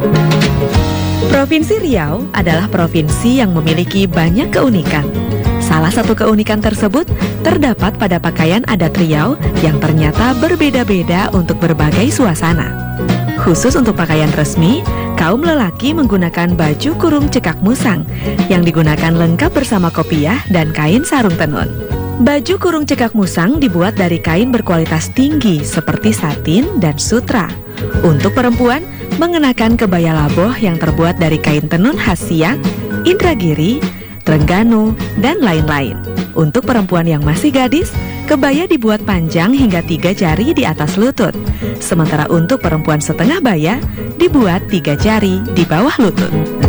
Provinsi Riau adalah provinsi yang memiliki banyak keunikan. Salah satu keunikan tersebut terdapat pada pakaian adat Riau yang ternyata berbeda-beda untuk berbagai suasana. Khusus untuk pakaian resmi, kaum lelaki menggunakan baju kurung cekak musang yang digunakan lengkap bersama kopiah dan kain sarung tenun. Baju kurung cekak musang dibuat dari kain berkualitas tinggi seperti satin dan sutra. Untuk perempuan, mengenakan kebaya laboh yang terbuat dari kain tenun khas Siak, Indragiri, Trengganu, dan lain-lain. Untuk perempuan yang masih gadis, kebaya dibuat panjang hingga 3 jari di atas lutut. Sementara untuk perempuan setengah baya, dibuat 3 jari di bawah lutut.